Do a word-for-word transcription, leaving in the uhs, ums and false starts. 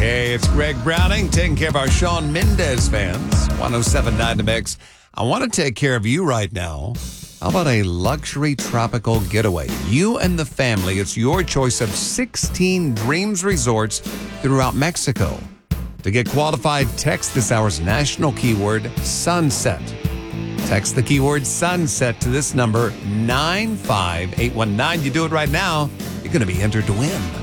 Hey, it's Greg Browning taking care of our Shawn Mendes fans. one oh seven point nine The Mix. I want to take care of you right now. How about a luxury tropical getaway? You and the family, it's your choice of sixteen Dreams resorts throughout Mexico. To get qualified, text this hour's national keyword, sunset. Text the keyword sunset to this number, nine five eight one nine. You do it right now, you're going to be entered to win.